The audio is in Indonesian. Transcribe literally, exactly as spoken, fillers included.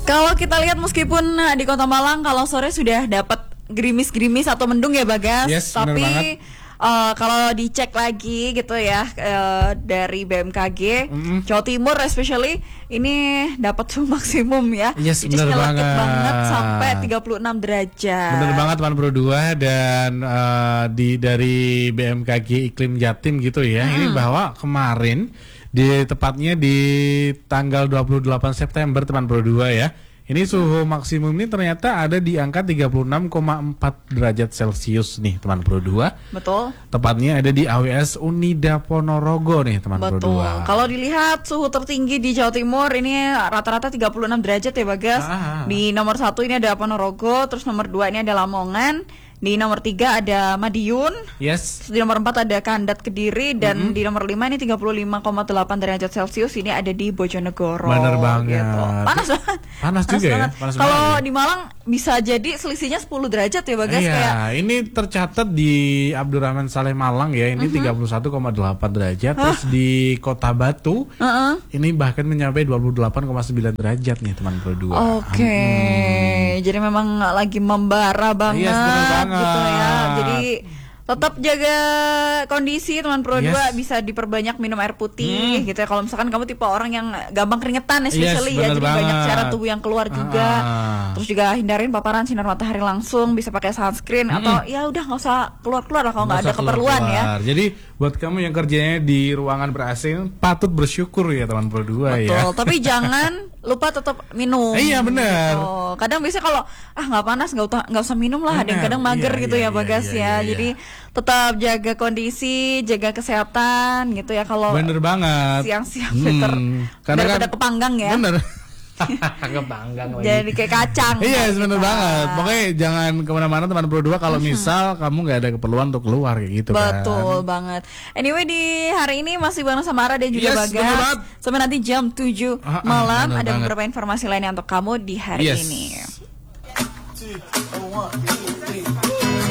Kalau kita lihat meskipun di Kota Malang kalau sore sudah dapat gerimis-gerimis atau mendung ya Bagas, yes, tapi uh, kalau dicek lagi gitu ya uh, dari B M K G mm-hmm. Jawa Timur especially ini dapat suhu maksimum ya. Yes, jadi bener banget. banget sampai tiga puluh enam derajat. Bener banget delapan puluh dua dan uh, di dari B M K G Iklim Jatim gitu ya. Hmm. Ini bahwa kemarin di tepatnya di tanggal dua puluh delapan September delapan puluh dua ya. Ini suhu maksimum ini ternyata ada di angka tiga puluh enam koma empat derajat Celcius nih teman Pro dua. Betul. Tepatnya ada di A W S Unida Ponorogo nih teman Pro dua. Kalau dilihat suhu tertinggi di Jawa Timur ini rata-rata tiga puluh enam derajat ya Bagas. Ah. Di nomor satu ini ada Ponorogo, terus nomor dua ini ada Lamongan. Di nomor tiga ada Madiun. Yes. Di nomor empat ada Kandat Kediri. Dan mm-hmm. di nomor lima ini tiga puluh lima koma delapan derajat Celcius. Ini ada di Bojonegoro. Bener banget Gitu. Panas banget. Panas juga banget. ya. Kalau di Malang bisa jadi selisihnya sepuluh derajat ya Bagas. Iya, kayak... ini tercatat di Abdurrahman Saleh Malang ya. Ini mm-hmm. tiga puluh satu koma delapan derajat. Huh? Terus di Kota Batu uh-uh. ini bahkan mencapai dua puluh delapan koma sembilan derajat nih teman Pro dua. Oke, okay. hmm. jadi memang lagi membara banget. Yes, bener banget. Gitu ya. Jadi tetap jaga kondisi teman Pro dua, yes. bisa diperbanyak minum air putih hmm. gitu ya. Kalau misalkan kamu tipe orang yang gampang keringetan especially yes, ya, jadi banget. Banyak cairan tubuh yang keluar juga. Ah. Terus juga hindarin paparan sinar matahari langsung, bisa pakai sunscreen hmm. atau ya udah nggak usah keluar-keluar lah kalau nggak ada keperluan keluar. Ya. Jadi buat kamu yang kerjanya di ruangan ber-A C patut bersyukur ya teman Pro dua. Betul, ya. Tapi jangan lupa tetap minum. Iya benar. Gitu. Kadang biasanya kalau ah nggak panas nggak usah nggak usah minum lah. Bener. Ada yang kadang mager iya, gitu iya, ya Bagas iya, iya, ya. Iya. Jadi tetap jaga kondisi, jaga kesehatan gitu ya. Kalau bener banget. Siang-siang filter hmm, daripada kan, kepanggang ya. Bener. Kepanggang lagi. Jadi kayak kacang. Iya yes, bener banget. Pokoknya jangan kemana-mana teman Pro dua kalau misal kamu nggak ada keperluan untuk keluar kayak gitu. Betul kan. banget. Anyway di hari ini masih bareng sama Ara dan juga yes, Bagas. Sampai nanti jam tujuh ah, malam ah, ada banget. beberapa informasi lainnya untuk kamu di hari yes. ini.